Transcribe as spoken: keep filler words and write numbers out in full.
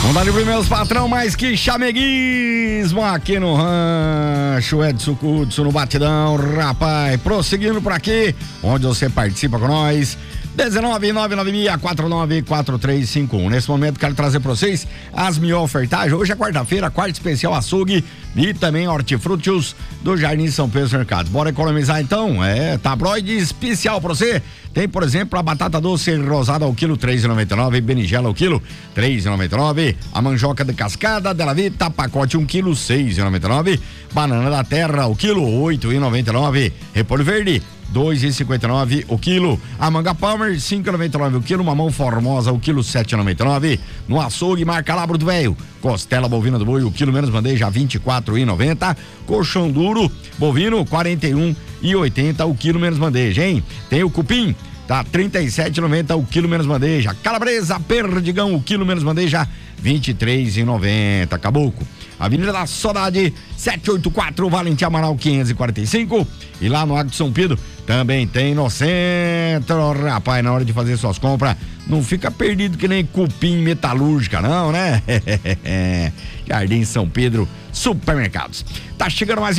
Vamos dar livre, meus patrão, mais que chameguismo aqui no rancho Edson Cudson no batidão, rapaz. Prosseguindo por aqui, onde você participa com nós. dezenove nove nove seis quatro nove quatro três cinco um. Nesse momento quero trazer pra vocês as melhores ofertagens. Hoje é quarta-feira, quarta especial açougue e também hortifrutis do Jardim São Pedro Mercados. Bora economizar então? É, tabloide especial pra você. Tem, por exemplo, a batata doce rosada ao quilo três reais e noventa e nove centavos, berinjela ao quilo três reais e noventa e nove centavos, a mandioca de cascada Della Vita, pacote um quilo seis reais e noventa e nove centavos, banana da terra ao quilo oito reais e noventa e nove centavos, repolho verde dois reais e cinquenta e nove centavos o quilo, a manga Palmer cinco reais e noventa e nove centavos o quilo, mamão Formosa o quilo sete reais e noventa e nove centavos, no açougue marca Labro do Velho, costela bovina do boi o quilo menos bandeja vinte e quatro reais e noventa centavos, colchão duro bovino quarenta e um reais e oitenta centavos o quilo menos bandeja, hein? Tem o cupim, tá trinta e sete reais e noventa centavos o quilo menos bandeja, calabresa perdigão o quilo menos bandeja vinte e três reais e noventa centavos, Caboclo. Avenida da Saudade, setecentos e oitenta e quatro, Valentim Amaral quinhentos e quarenta e cinco. E lá no Agro de São Pedro também tem no centro, rapaz, na hora de fazer suas compras, não fica perdido que nem cupim metalúrgica, não, né? Jardim São Pedro Supermercados. Tá chegando mais